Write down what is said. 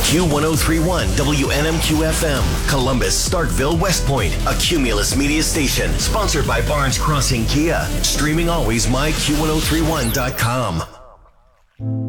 Q1031 WNMQ FM, Columbus, Starkville, West Point, a Cumulus media station. Sponsored by Barnes Crossing Kia. Streaming always myQ1031.com.